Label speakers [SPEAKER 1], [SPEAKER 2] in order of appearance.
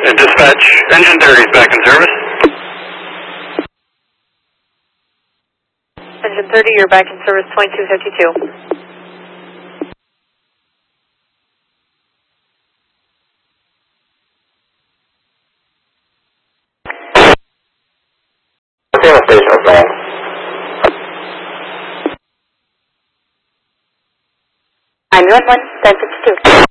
[SPEAKER 1] Dispatch, engine 30 is back in service.
[SPEAKER 2] Engine 30, you're back in service 2252.
[SPEAKER 1] Station plan.
[SPEAKER 2] 911, 1052.